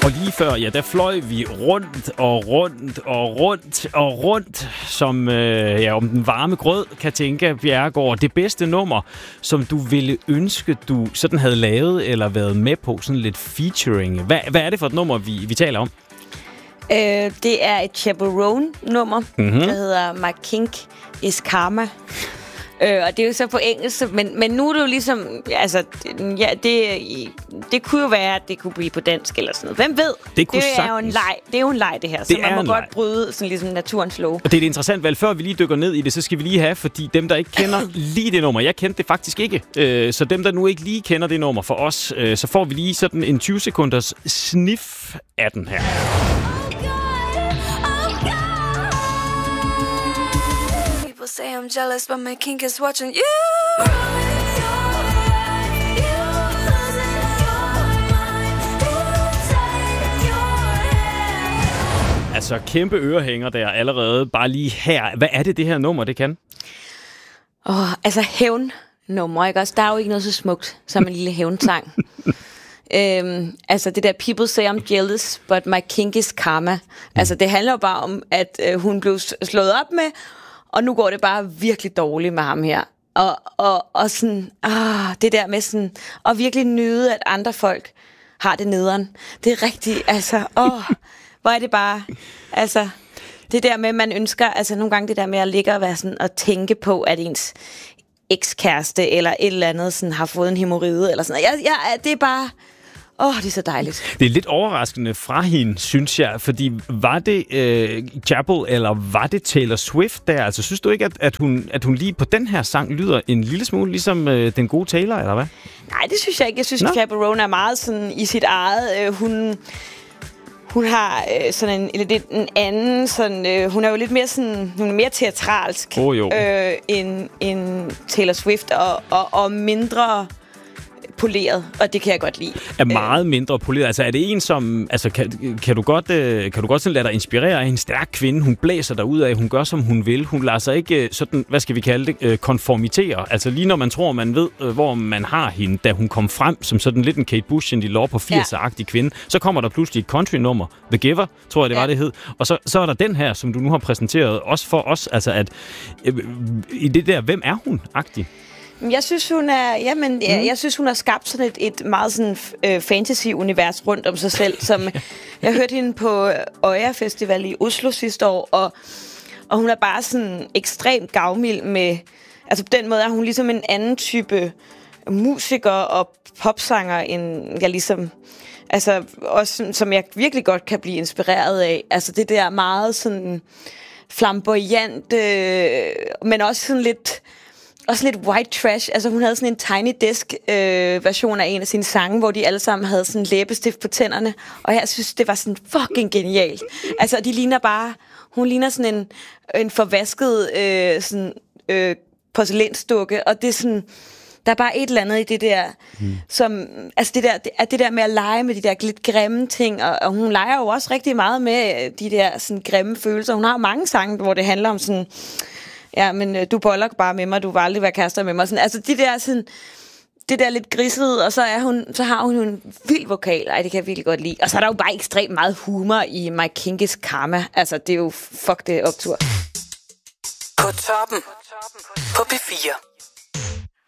Og lige før, ja, der fløj vi rundt og rundt og rundt og rundt, som om den varme grød, Katinka Bjerregaard. Det bedste nummer, som du ville ønske, du sådan havde lavet eller været med på, sådan lidt featuring. Hvad er det for et nummer, vi taler om? Det er et Chaperone-nummer, der hedder My Kink is Karma. Og det er jo så på engelsk, men nu er det jo ligesom, altså, ja, det kunne jo være, at det kunne blive på dansk eller sådan noget. Hvem ved? Det er jo en leg. Det er jo en leg, det her. Så man må godt bryde sådan ligesom naturens lov. Og det er et interessant valg. Før vi lige dykker ned i det, så skal vi lige have, fordi dem, der ikke kender lige det nummer, jeg kendte det faktisk ikke. Så dem, der nu ikke lige kender det nummer for os, så får vi lige sådan en 20 sekunders sniff af den her. Say I'm jealous, but my kink is watching you. Altså, kæmpe ørehænger der allerede, bare lige her. Hvad er det her nummer, det kan? Altså, hævnnummer, ikke også? Der er jo ikke noget så smukt som en lille hævnsang. Altså, det der People Say I'm Jealous, but my kink is karma. Altså, det handler jo bare om, at hun blev slået op med, og nu går det bare virkelig dårligt med ham her. Og sådan, det der med sådan, at virkelig nyde, at andre folk har det nederen. Det er rigtigt, altså, hvor er det bare, altså, det der med, man ønsker, altså nogle gange det der med at ligge og være sådan, og tænke på, at ens ekskæreste, eller et eller andet, sådan, har fået en hæmoride, eller sådan noget. Det er bare... det er så dejligt. Det er lidt overraskende fra hende, synes jeg, fordi var det Chapel, eller var det Taylor Swift der? Altså, synes du ikke, at hun lige på den her sang lyder en lille smule ligesom den gode Taylor, eller hvad? Nej, det synes jeg ikke. Jeg synes, at Chaperone er meget sådan i sit eget... Hun har sådan en anden, sådan, hun er jo lidt mere sådan, hun er mere teatralsk end Taylor Swift, og mindre poleret, og det kan jeg godt lide. Er meget mindre poleret. Altså er det en som, altså kan du godt sådan lade dig inspirere af en stærk kvinde? Hun blæser derud af, hun gør som hun vil. Hun lader sig ikke sådan, hvad skal vi kalde det, konformitere. Altså lige når man tror, man ved, hvor man har hende, da hun kom frem som sådan lidt en Kate Bush, en lille på 80'er-agtig kvinde, så kommer der pludselig et country-nummer, The Giver, tror jeg det var det hed. Og så er der den her, som du nu har præsenteret, også for os, altså at i det der, hvem er hun-agtig? Jeg synes, hun er, jeg synes, hun har skabt sådan et meget sådan fantasy-univers rundt om sig selv, som jeg hørte hende på Øya Festival i Oslo sidste år, og hun er bare sådan ekstremt gavmild med, altså på den måde er hun ligesom en anden type musiker og popsanger, end jeg ligesom, altså også, som jeg virkelig godt kan blive inspireret af. Altså det der meget sådan flamboyant, men også sådan lidt white trash. Altså hun havde sådan en Tiny Desk version af en af sine sange, hvor de alle sammen havde sådan læbestift på tænderne. Og jeg synes, det var sådan fucking genialt. Altså de ligner bare, hun ligner sådan en forvasket porcelænsdukke, og det er sådan, der er bare et eller andet i det der, som, altså det der med at lege med de der lidt grimme ting, og hun leger jo også rigtig meget med de der sådan grimme følelser. Hun har mange sange, hvor det handler om sådan, ja, men du boller bare med mig, du vil aldrig være kærester med mig. Sådan, altså de der sådan, det der lidt grisede, og så har hun en vild vokal. Ej, det kan jeg virkelig godt lide. Og så er der jo bare ekstremt meget humor i My Kink is Karma. Altså, det er jo fuck det optur. På toppen på P4.